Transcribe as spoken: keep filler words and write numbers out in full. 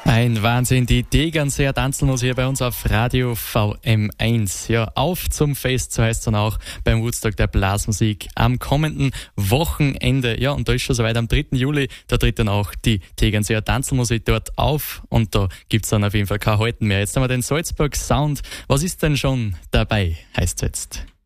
Ein Wahnsinn, die Tegernseer Tanzelnuss hier bei uns auf Radio V M eins. Ja, auf zum Fest, so heißt es dann auch beim Woodstock der Blasmusik am kommenden Wochenende. Ja, und da ist schon soweit am dritten Juli, da tritt dann auch die Tegernseer Tanzelmusik dort auf und da gibt's dann auf jeden Fall kein Halten mehr. Jetzt haben wir den Salzburg Sound. Was ist denn schon dabei, heißt es jetzt?